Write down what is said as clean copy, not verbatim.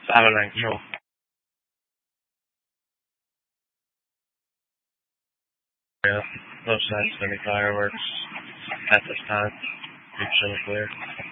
Avalanche Show. Yeah, no sense of any fireworks at this time. Keep clear.